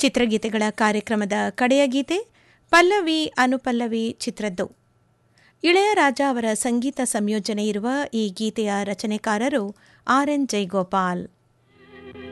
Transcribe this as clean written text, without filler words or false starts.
ಚಿತ್ರಗೀತೆಗಳ ಕಾರ್ಯಕ್ರಮದ ಕಡೆಯ ಗೀತೆ ಪಲ್ಲವಿ ಅನುಪಲ್ಲವಿ ಚಿತ್ರದ್ದು. ಇಳೆಯರಾಜ ಅವರ ಸಂಗೀತ ಸಂಯೋಜನೆ ಇರುವ ಈ ಗೀತೆಯ ರಚನೆಕಾರರು ಆರ್ ಎನ್ ಜಯಗೋಪಾಲ್.